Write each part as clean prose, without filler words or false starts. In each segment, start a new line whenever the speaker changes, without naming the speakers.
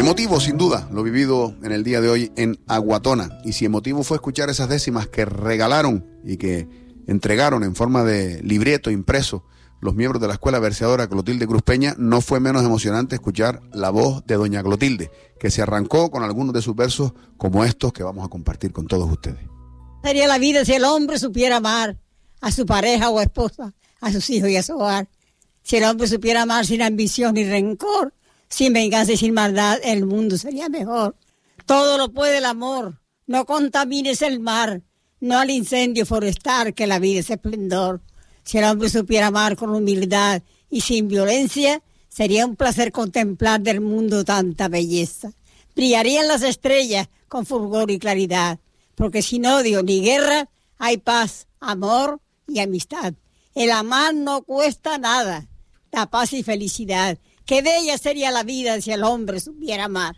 Emotivo, sin duda, lo vivido en el día de hoy en Aguatona. Y si emotivo fue escuchar esas décimas que regalaron y que entregaron en forma de libreto impreso los miembros de la Escuela Verseadora Clotilde Cruz Peña, no fue menos emocionante escuchar la voz de doña Clotilde, que se arrancó con algunos de sus versos como estos que vamos a compartir con todos ustedes.
Sería la vida si el hombre supiera amar a su pareja o esposa, a sus hijos y a su hogar. Si el hombre supiera amar sin ambición ni rencor, sin venganza y sin maldad, el mundo sería mejor. Todo lo puede el amor, no contamines el mar, no al incendio forestal, que la vida es esplendor. Si el hombre supiera amar con humildad y sin violencia, sería un placer contemplar del mundo tanta belleza. Brillarían las estrellas con fulgor y claridad, porque sin odio ni guerra hay paz, amor y amistad. El amar no cuesta nada, da paz y felicidad. Qué bella sería la vida si el hombre supiera amar.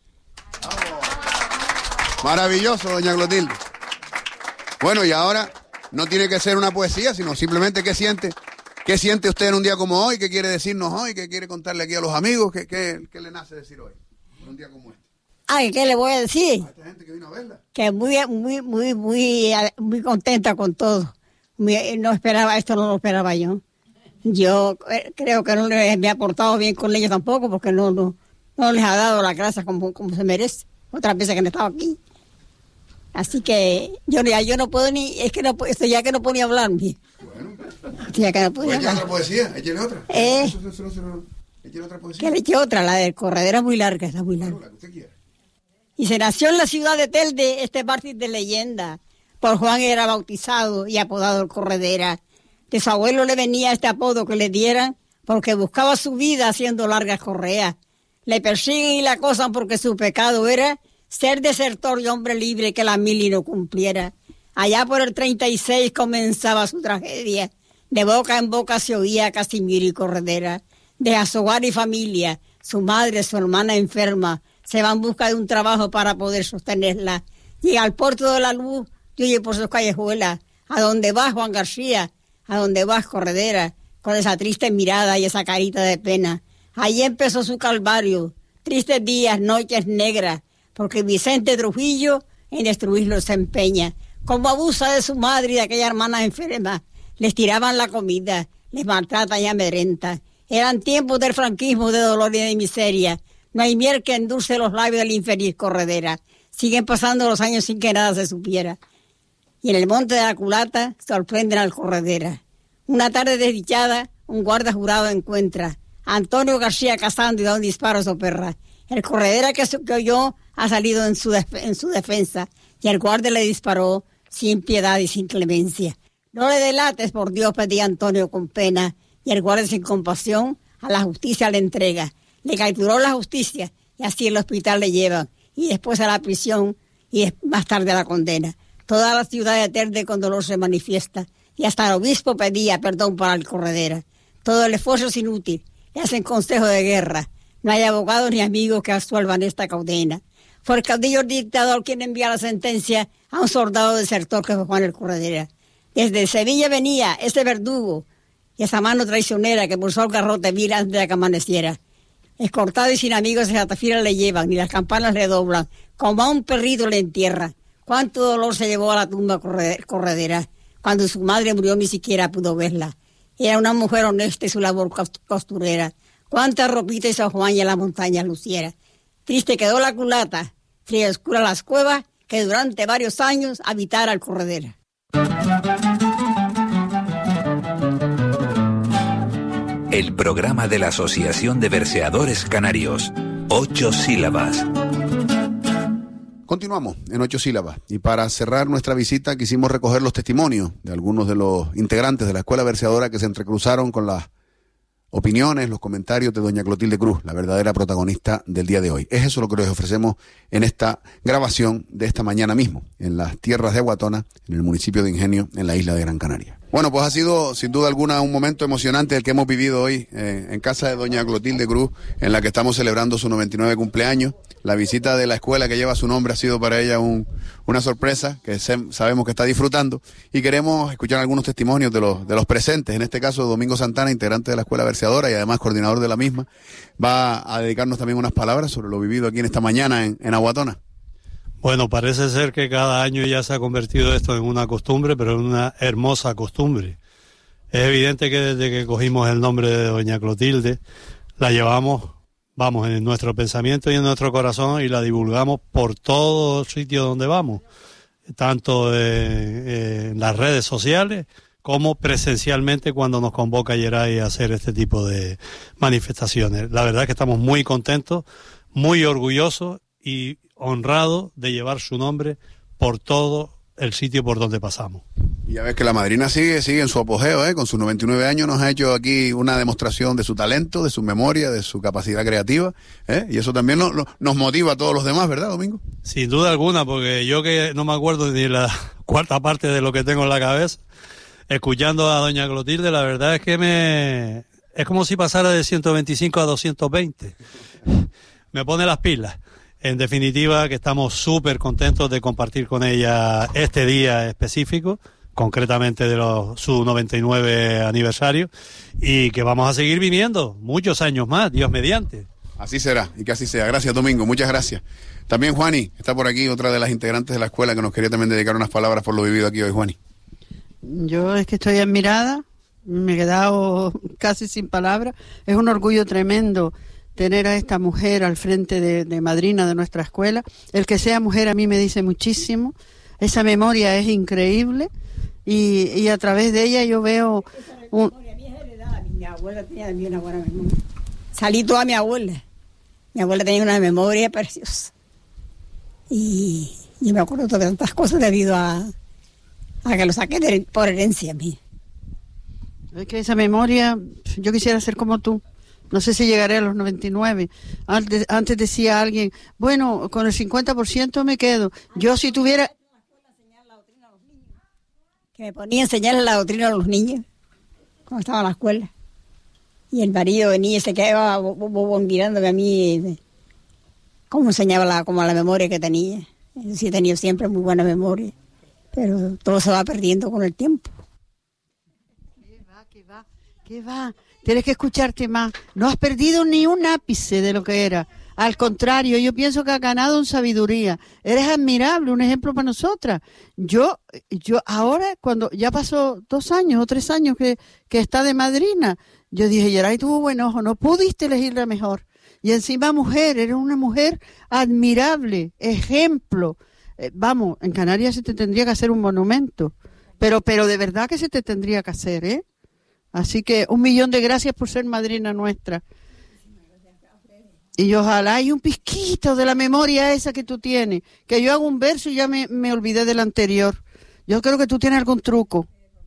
Maravilloso, doña Clotilde. Bueno, y ahora no tiene que ser una poesía, sino simplemente qué siente. ¿Qué siente usted en un día como hoy? ¿Qué quiere decirnos hoy? ¿Qué quiere contarle aquí a los amigos? ¿Qué le nace decir hoy? En un día como este.
Ay, ¿qué le voy a decir?
A esta gente que vino a verla.
Que muy contenta con todo. No esperaba, esto no lo esperaba yo. Yo creo que no me ha portado bien con ellos tampoco, porque no les ha dado la gracia como se merece. Otras veces que han estado aquí. Así que yo no puedo ni, es que no, estoy ya que no puedo ni hablar bien.
Bueno.
Estoy ya que no puedo ni hablar.
otra poesía, échale otra. Échale otra poesía.
Que le eche otra, la del corredera es muy larga, está muy larga.
Bueno, la que usted quiera.
Y se nació en la ciudad de Telde este mártir de leyenda. Por Juan era bautizado y apodado el Corredera. De su abuelo le venía este apodo que le dieran porque buscaba su vida haciendo largas correas. Le persiguen y le acosan porque su pecado era ser desertor y hombre libre que la mili no cumpliera. Allá por el 36 comenzaba su tragedia. De boca en boca se oía Casimiro y Corredera. Deja su hogar y familia, su madre, su hermana enferma. Se va en busca de un trabajo para poder sostenerla. Llega al puerto de la luz y huye por sus callejuelas. ¿A dónde vas, Juan García? ¿A dónde vas, Corredera? Con esa triste mirada y esa carita de pena. Allí empezó su calvario. Tristes días, noches negras, porque Vicente Trujillo en destruirlo se empeña. Como abusa de su madre y de aquella hermana enferma. Les tiraban la comida, les maltratan y amedrentan. Eran tiempos del franquismo, de dolor y de miseria. No hay miel que endulce los labios del infeliz Corredera. Siguen pasando los años sin que nada se supiera. Y en el monte de la culata sorprenden al Corredera. Una tarde desdichada, un guarda jurado encuentra a Antonio García cazando y da un disparo a su perra. El Corredera que oyó ha salido en su defensa y el guarda le disparó sin piedad y sin clemencia. No le delates, por Dios, pedía Antonio con pena, y el guarda sin compasión a la justicia le entrega. Le capturó la justicia y así el hospital le llevan y después a la prisión y más tarde a la condena. Toda la ciudad de Telde con dolor se manifiesta y hasta el obispo pedía perdón para el Corredera. Todo el esfuerzo es inútil, le hacen consejo de guerra. No hay abogados ni amigos que absuelvan esta condena. Fue el caudillo dictador quien envía la sentencia a un soldado desertor que fue Juan el Corredera. Desde Sevilla venía ese verdugo y esa mano traicionera que pulsó el garrote vil antes de que amaneciera. Escortado y sin amigos, esa tafira le llevan, ni las campanas le doblan, como a un perrito le entierran. Cuánto dolor se llevó a la tumba Corredera. Cuando su madre murió ni siquiera pudo verla. Era una mujer honesta y su labor costurera. Cuánta ropita hizo Juan y en la montaña luciera. Triste quedó la culata, fría y oscura las cuevas, que durante varios años habitara el Corredera.
El programa de la Asociación de Verseadores Canarios. 8 sílabas.
Continuamos en 8 sílabas y para cerrar nuestra visita quisimos recoger los testimonios de algunos de los integrantes de la Escuela Verseadora que se entrecruzaron con las opiniones, los comentarios de doña Clotilde Cruz, la verdadera protagonista del día de hoy. Es eso lo que les ofrecemos en esta grabación de esta mañana mismo, en las tierras de Aguatona, en el municipio de Ingenio, en la isla de Gran Canaria. Bueno, pues ha sido sin duda alguna un momento emocionante el que hemos vivido hoy en casa de doña Clotilde Cruz, en la que estamos celebrando su 99 cumpleaños. La visita de la escuela que lleva su nombre ha sido para ella una sorpresa que sabemos que está disfrutando, y queremos escuchar algunos testimonios de los presentes. En este caso, Domingo Santana, integrante de la Escuela Verseadora y además coordinador de la misma, va a dedicarnos también unas palabras sobre lo vivido aquí en esta mañana en Aguatona.
Bueno, parece ser que cada año ya se ha convertido esto en una costumbre, pero en una hermosa costumbre. Es evidente que desde que cogimos el nombre de doña Clotilde, la llevamos, en nuestro pensamiento y en nuestro corazón, y la divulgamos por todo sitio donde vamos, tanto en las redes sociales como presencialmente cuando nos convoca Geray a hacer este tipo de manifestaciones. La verdad es que estamos muy contentos, muy orgullosos y honrado de llevar su nombre por todo el sitio por donde pasamos.
Y ya ves que la madrina sigue en su apogeo, con sus 99 años nos ha hecho aquí una demostración de su talento, de su memoria, de su capacidad creativa, y eso también nos motiva a todos los demás, ¿verdad, Domingo?
Sin duda alguna, porque yo que no me acuerdo ni la cuarta parte de lo que tengo en la cabeza, escuchando a doña Clotilde, la verdad es que es como si pasara de 125 a 220. Me pone las pilas. En definitiva, que estamos súper contentos de compartir con ella este día específico, concretamente de su 99 aniversario, y que vamos a seguir viniendo muchos años más, Dios mediante.
Así será, y que así sea. Gracias, Domingo, muchas gracias. También Juani está por aquí, otra de las integrantes de la escuela, que nos quería también dedicar unas palabras por lo vivido aquí hoy. Juani.
Yo es que estoy admirada, me he quedado casi sin palabras. Es un orgullo tremendo tener a esta mujer al frente de madrina de nuestra escuela. El que sea mujer a mí me dice muchísimo. Esa memoria es increíble y a través de ella yo veo...
Mi abuela tenía también una buena memoria. Salí toda mi abuela. Mi abuela tenía una memoria preciosa. Y yo me acuerdo de tantas cosas debido a que lo saqué por herencia mía.
Es que esa memoria, yo quisiera ser como tú. No sé si llegaré a los 99. Antes decía alguien, bueno, con el 50% me quedo. Yo si tuviera...
Que me ponía a enseñar la doctrina a los niños cuando estaba en la escuela. Y el marido venía y se quedaba mirándome a mí cómo enseñaba como la memoria que tenía. Eso sí, he tenido siempre muy buena memoria, pero todo se va perdiendo con el tiempo.
¿Qué va? Tienes que escucharte más. No has perdido ni un ápice de lo que era. Al contrario, yo pienso que has ganado en sabiduría. Eres admirable, un ejemplo para nosotras. Yo ahora, cuando ya pasó 2 años o 3 años que está de madrina, yo dije, Geray tuvo buen ojo, no pudiste elegirla mejor. Y encima mujer, eres una mujer admirable, ejemplo. Vamos, en Canarias se te tendría que hacer un monumento. Pero de verdad que se te tendría que hacer, ¿eh? Así que 1.000.000 de gracias por ser madrina nuestra. Y ojalá hay un pizquito de la memoria esa que tú tienes. Que yo hago un verso y ya me olvidé del anterior. Yo creo que tú tienes algún truco.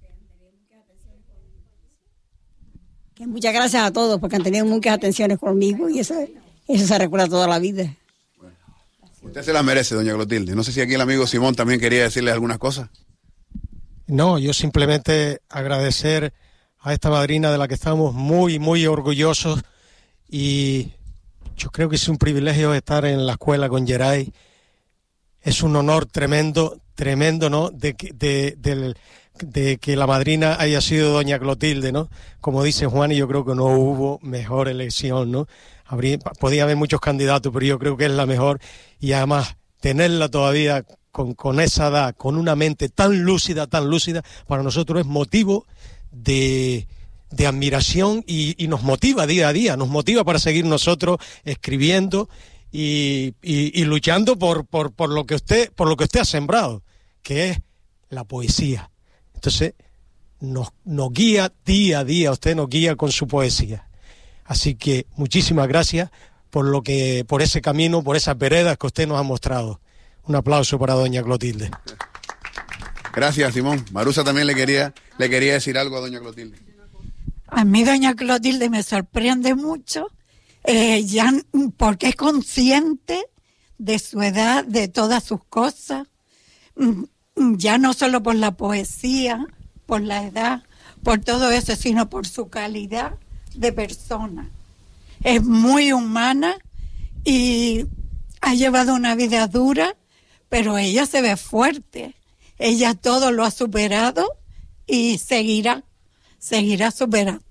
Que muchas gracias a todos porque han tenido muchas atenciones conmigo y eso se recuerda toda la vida.
Bueno, usted se las merece, doña Clotilde. No sé si aquí el amigo Simón también quería decirle algunas cosas.
No, yo simplemente agradecer a esta madrina de la que estamos muy, muy orgullosos, y yo creo que es un privilegio estar en la escuela con Geray. Es un honor tremendo, ¿no? De que la madrina haya sido doña Clotilde, ¿no? Como dice Juan, y yo creo que no hubo mejor elección, ¿no? Podía haber muchos candidatos, pero yo creo que es la mejor, y además tenerla todavía con esa edad, con una mente tan lúcida, para nosotros es motivo de admiración y nos motiva día a día, nos motiva para seguir nosotros escribiendo y luchando por lo que usted ha sembrado, que es la poesía. Entonces nos guía día a día, usted nos guía con su poesía. Así que muchísimas gracias por ese camino, por esas veredas que usted nos ha mostrado. Un aplauso para doña Clotilde.
Gracias, Simón. Marusa también le quería decir algo a doña Clotilde.
A mí doña Clotilde me sorprende mucho, ya porque es consciente de su edad, de todas sus cosas, ya no solo por la poesía, por la edad, por todo eso, sino por su calidad de persona. Es muy humana y ha llevado una vida dura, pero ella se ve fuerte. Ella todo lo ha superado y seguirá superando.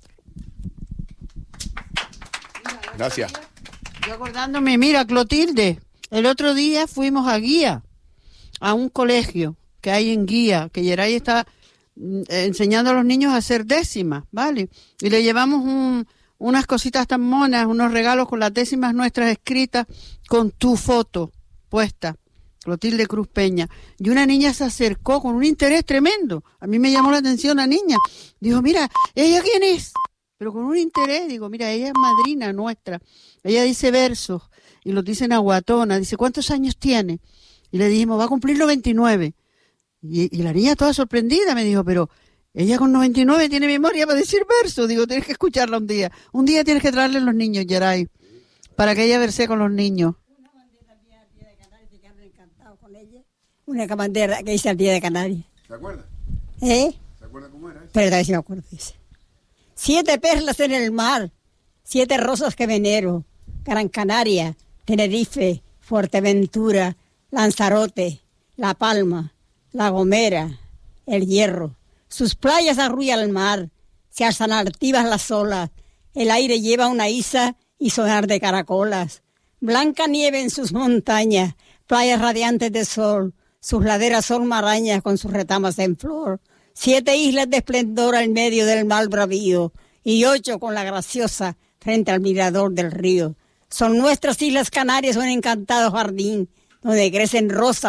Gracias.
Yo acordándome, mira, Clotilde, el otro día fuimos a Guía, a un colegio que hay en Guía, que Geray está enseñando a los niños a hacer décimas, ¿vale? Y le llevamos unas cositas tan monas, unos regalos con las décimas nuestras escritas, con tu foto puesta, Clotilde Cruz Peña. Y una niña se acercó con un interés tremendo. A mí me llamó la atención la niña. Dijo, mira, ¿ella quién es? Pero con un interés, digo, mira, ella es madrina nuestra. Ella dice versos y los dice en aguatona. Dice, ¿cuántos años tiene? Y le dijimos, va a cumplir 99. Y la niña toda sorprendida me dijo, pero ella con 99 tiene memoria para decir versos. Digo, tienes que escucharla un día. Un día tienes que traerle a los niños, Geray, para que ella verse con los niños.
Una bandera al día de Canarias, que han encantado con ella. Una bandera que hice al día de Canarias.
¿Se acuerda?
¿Se
acuerda cómo era eso?
Pero también sí me acuerdo, dice. 7 perlas en el mar, 7 rosas que venero. Gran Canaria, Tenerife, Fuerteventura, Lanzarote, La Palma, La Gomera, El Hierro. Sus playas arrulla el mar, se alzan altivas las olas, el aire lleva una isa y sonar de caracolas. Blanca nieve en sus montañas, playas radiantes de sol, sus laderas son marañas con sus retamas en flor. 7 islas de esplendor al medio del mar bravío y 8 con la graciosa frente al mirador del río. Son nuestras Islas Canarias, un encantado jardín donde crecen rosas